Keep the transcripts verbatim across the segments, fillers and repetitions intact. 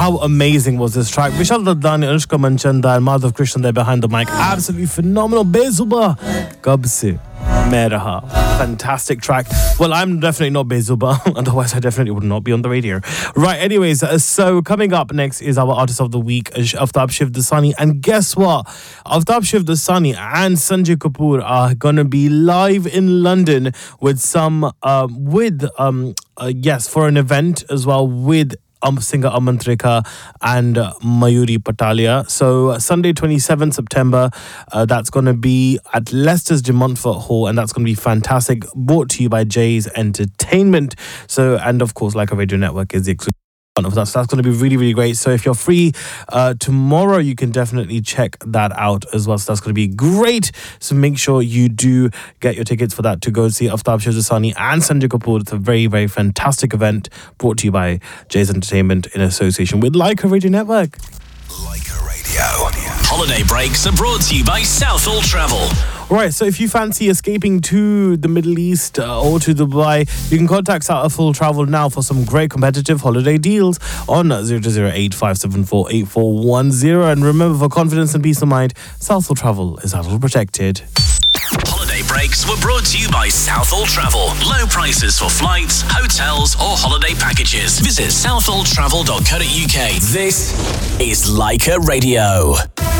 How amazing was this track? Vishal Dadlani, Anushka Manchanda and Madhav Krishnan there behind the mic. Absolutely phenomenal. Bezuba. Kab se main raha. Fantastic track. Well, I'm definitely not Bezuba. Otherwise, I definitely would not be on the radio. Right, anyways, uh, so coming up next is our Artist of the Week, Aftab Shivdasani. And guess what? Aftab Shivdasani and Sanjay Kapoor are going to be live in London with some, uh, with, um, uh, yes, for an event as well with Um, singer Amantrika and uh, Mayuri Patalia. So uh, Sunday twenty-seventh September, uh, that's going to be at Leicester's de Montfort Hall, and that's going to be fantastic. Brought to you by Jay's Entertainment. So, and of course, Like a Radio Network is the exclusive of that. So that's going to be really, really great. So if you're free uh, tomorrow, you can definitely check that out as well. So that's going to be great. So make sure you do get your tickets for that to go see Aftab Shivdasani and Sanjay Kapoor. It's a very, very fantastic event brought to you by Jay's Entertainment in association with Like a Radio Network. Like a Radio. Holiday breaks are brought to you by Southall Travel. Right, so if you fancy escaping to the Middle East uh, or to Dubai, you can contact Southall Travel now for some great competitive holiday deals on zero two zero eight five seven four eight four one zero. And remember, for confidence and peace of mind, Southall Travel is Southall protected. Holiday breaks were brought to you by Southall Travel. Low prices for flights, hotels or holiday packages. Visit southall travel dot co dot uk. This is Like a Radio.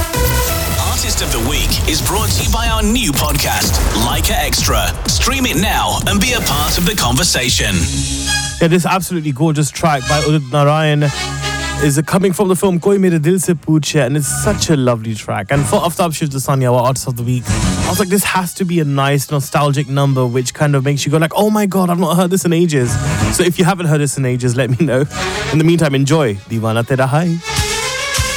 Artist of the Week is brought to you by our new podcast, Leica Extra. Stream it now and be a part of the conversation. Yeah, this absolutely gorgeous track by Udit Narayan is coming from the film Koi Mere Dil Se Pooche, and it's such a lovely track. And for Aftab Shivdasani, our Artist of the Week, I was like, this has to be a nice nostalgic number which kind of makes you go like, oh my god, I've not heard this in ages. So if you haven't heard this in ages, let me know. In the meantime, enjoy Deewana Tera Hai.